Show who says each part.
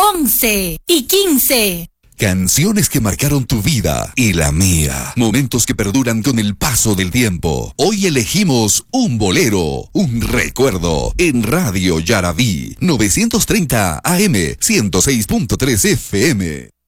Speaker 1: 11 y 15.
Speaker 2: Canciones que marcaron tu vida y la mía. Momentos que perduran con el paso del tiempo. Hoy elegimos un bolero, un recuerdo. En Radio Yarabí, 930 AM, 106.3 FM.